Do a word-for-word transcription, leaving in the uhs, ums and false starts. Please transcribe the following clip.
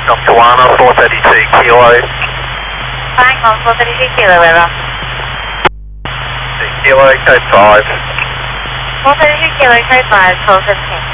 From Tawana, four thirty-two kilo. Bang on, four thirty-two kilo, River. Kilo, code five. four thirty-two kilo, code five, twelve seventeen.